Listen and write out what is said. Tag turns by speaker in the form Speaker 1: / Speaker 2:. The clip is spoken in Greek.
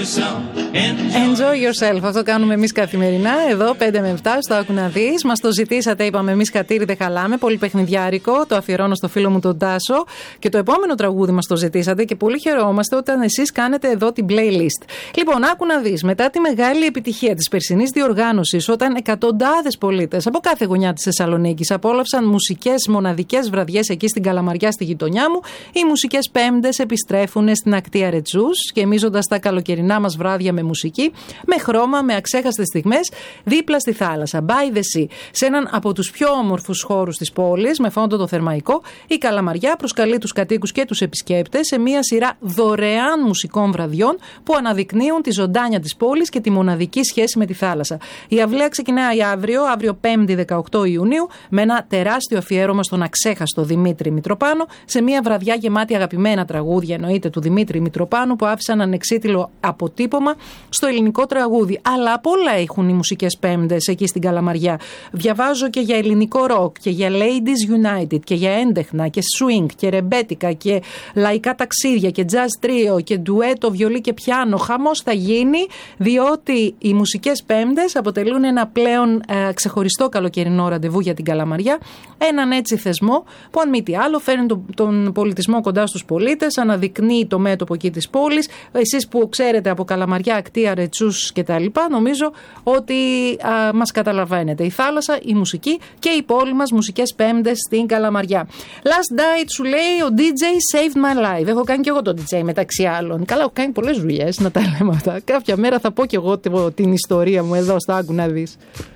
Speaker 1: Enjoy yourself. Αυτό κάνουμε εμείς καθημερινά. Εδώ 5 με 7 στο Άκου να δεις. Μας το ζητήσατε, είπαμε εμείς χατήρι δεν χαλάμε. Πολύ παιχνιδιάρικο. Το αφιερώνω στο φίλο μου τον Τάσο. Και το επόμενο τραγούδι μας το ζητήσατε και πολύ χαιρόμαστε όταν εσείς κάνετε εδώ την playlist. Λοιπόν, άκου να δεις. Μετά τη μεγάλη επιτυχία της περσινής διοργάνωσης, όταν εκατοντάδες πολίτες από κάθε γωνιά της Θεσσαλονίκης απόλαυσαν μουσικές μοναδικές βραδιές εκεί στην Καλαμαριά, στη γειτονιά μου, οι μουσικές Πέμπτες επιστρέφουν στην ακτή Αρετζούς, γεμίζοντας τα καλοκαιρινά μας βράδια με μουσική, με χρώμα, με αξέχαστες στιγμές, δίπλα στη θάλασσα. By the sea. Σε έναν από τους πιο όμορφους χώρους της πόλης, με φόντο το Θερμαϊκό, η Καλαμαριά προσκαλεί τους κατοίκους και τους επισκέπτες σε μια σειρά δωρεάν μουσικών βραδιών που αναδεικνύουν τη ζωντάνια της πόλης και τη μοναδική σχέση με τη θάλασσα. Η αυλαία ξεκινάει αύριο 5η 18 Ιουνίου, με ένα τεράστιο αφιέρωμα στον αξέχαστο Δημήτρη Μητροπάνο, σε μια βραδιά γεμάτη αγαπημένα τραγούδια, εννοείται, του Δημήτρη Μητροπάνου, που άφησαν ανεξίτηλο αποτύπωμα στο ελληνικό τραγούδι. Αλλά απ' όλα έχουν οι μουσικές Πέμπτες εκεί στην Καλαμαριά. Διαβάζω και για ελληνικό ροκ και για Ladies United και για έντεχνα και swing και ρεμπέτικα και λαϊκά ταξίδια και jazz trio και ντουέτο, βιολί και πιάνο. Χαμός θα γίνει, διότι οι μουσικές Πέμπτες αποτελούν ένα πλέον ξεχωριστό καλοκαιρινό ραντεβού για την Καλαμαριά. Έναν έτσι θεσμό που, αν μη τι άλλο, φέρνει τον πολιτισμό κοντά στους πολίτες, αναδεικνύει το μέτωπο εκεί της πόλης. Εσείς που ξέρετε από Καλαμαριά, ακτή Αρετσούς κτλ., νομίζω ότι μας καταλαβαίνετε. Η θάλασσα, η μουσική και η πόλη μας, μουσικές Πέμπτες στην Καλαμαριά. Last Night σου λέει ο DJ saved my life. Έχω κάνει και εγώ το DJ μεταξύ άλλων. Καλά, έχω κάνει πολλές δουλειές, να τα λέμε αυτά. Κάποια μέρα θα πω και εγώ την ιστορία μου εδώ στο Άκου να δεις.